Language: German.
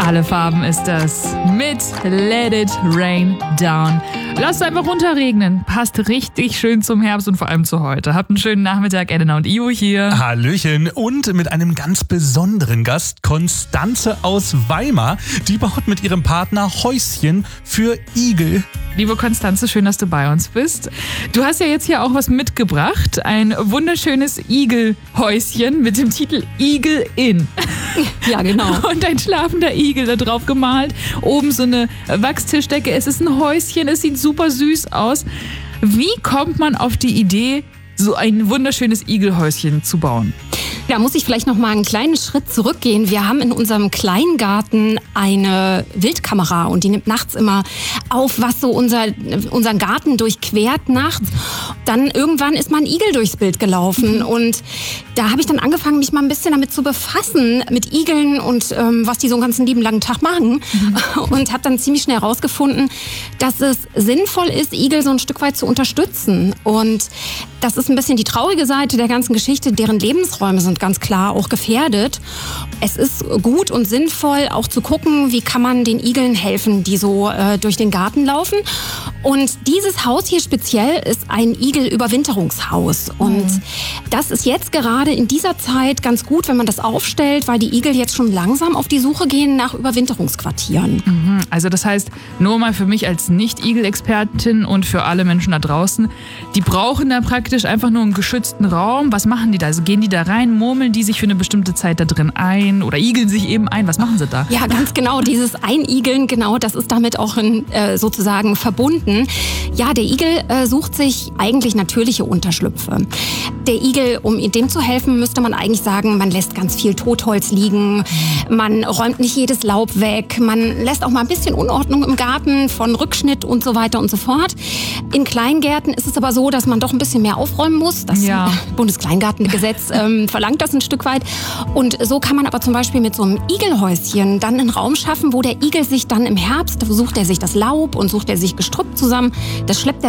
Alle Farben ist das mit Let It Rain Down. Lasst einfach runterregnen. Passt richtig schön zum Herbst und vor allem zu heute. Habt einen schönen Nachmittag. Elena und Io hier. Hallöchen. Und mit einem ganz besonderen Gast, Konstanze aus Weimar. Die baut mit ihrem Partner Häuschen für Igel. Liebe Konstanze, schön, dass du bei uns bist. Du hast ja jetzt hier auch was mitgebracht. Ein wunderschönes Igelhäuschen mit dem Titel Igel Inn. Ja, genau. Und ein schlafender Igel da drauf gemalt. Oben so eine Wachstischdecke. Es ist ein Häuschen, es sieht super süß aus. Wie kommt man auf die Idee, so ein wunderschönes Igelhäuschen zu bauen? Da muss ich vielleicht noch mal einen kleinen Schritt zurückgehen. Wir haben in unserem Kleingarten eine Wildkamera und die nimmt nachts immer auf, was so unseren Garten durchquert nachts. Dann irgendwann ist mal ein Igel durchs Bild gelaufen und da habe ich dann angefangen, mich mal ein bisschen damit zu befassen, mit Igeln und was die so einen ganzen lieben langen Tag machen und habe dann ziemlich schnell herausgefunden, dass es sinnvoll ist, Igel so ein Stück weit zu unterstützen. Und das ist ein bisschen die traurige Seite der ganzen Geschichte, deren Lebensräume sind ganz klar auch gefährdet. Es ist gut und sinnvoll auch zu gucken, wie kann man den Igeln helfen, die so durch den Garten laufen. Und dieses Haus hier speziell ist ein Igel-Überwinterungshaus. Und das ist jetzt gerade in dieser Zeit ganz gut, wenn man das aufstellt, weil die Igel jetzt schon langsam auf die Suche gehen nach Überwinterungsquartieren. Also das heißt, nur mal für mich als Nicht-Igel-Expertin und für alle Menschen da draußen, die brauchen da praktisch einfach nur einen geschützten Raum. Was machen die da? Also gehen die da rein, murmeln die sich für eine bestimmte Zeit da drin ein oder igeln sich eben ein? Was machen sie da? Ja, ganz genau. Dieses Einigeln, genau, das ist damit auch sozusagen verbunden. Ja, der Igel sucht sich eigentlich natürliche Unterschlüpfe. Der Igel, um dem zu helfen, müsste man eigentlich sagen, man lässt ganz viel Totholz liegen, man räumt nicht jedes Laub weg, man lässt auch mal ein bisschen Unordnung im Garten von Rückschnitt und so weiter und so fort. In Kleingärten ist es aber so, dass man doch ein bisschen mehr aufräumen muss. Das Bundeskleingartengesetz verlangt das ein Stück weit. Und so kann man aber zum Beispiel mit so einem Igelhäuschen dann einen Raum schaffen, wo der Igel sich dann im Herbst, sucht er sich das Laub und sucht er sich Gestrüpp zusammen. Das schleppt er